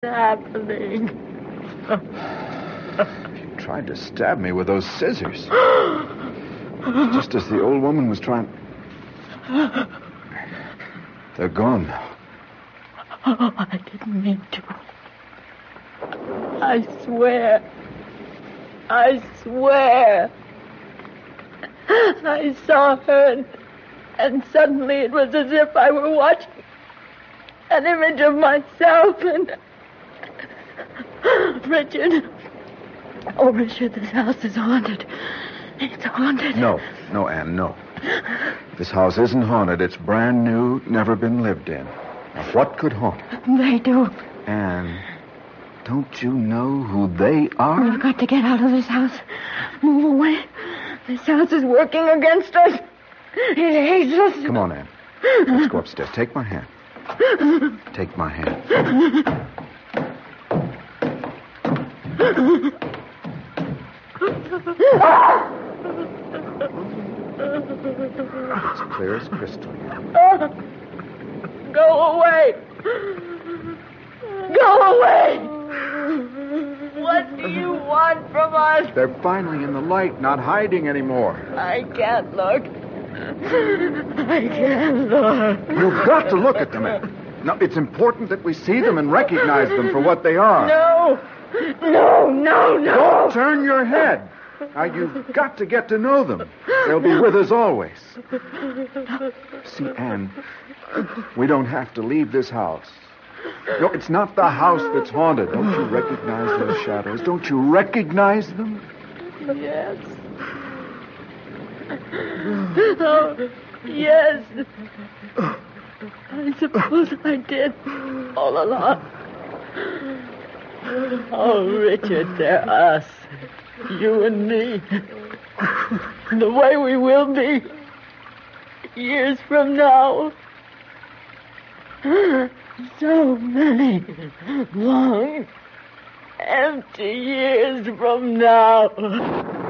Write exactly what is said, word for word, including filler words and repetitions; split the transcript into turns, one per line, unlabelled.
happening?
You tried to stab me with those scissors. Just as the old woman was trying... They're gone now.
Oh, I didn't mean to. I swear. I swear. I saw her, and, and suddenly it was as if I were watching an image of myself, and... Richard. Oh, Richard, this house is haunted. It's haunted.
No, no, Anne, no. This house isn't haunted. It's brand new, never been lived in. Now, what could haunt it?
They do.
Anne, don't you know who they are?
We've got to get out of this house. Move away. This house is working against us. It hates us.
Come on, Anne. Let's go upstairs. Take my hand. Take my hand. It's clear as crystal.
Go away. Go away. What do you want from us?
They're finally in the light, not hiding anymore.
I can't look. I can't look.
You've got to look at them, Anne. Now, it's important that we see them and recognize them for what they are.
No. No, no, no.
Don't turn your head. Now, you've got to get to know them. They'll be with us always. See, Anne, we don't have to leave this house. No, it's not the house that's haunted. Don't you recognize those shadows? Don't you recognize them?
Yes. Oh, yes. I suppose I did all along. Oh, Richard, they're us. You and me. The way we will be years from now. So many long, empty years from now.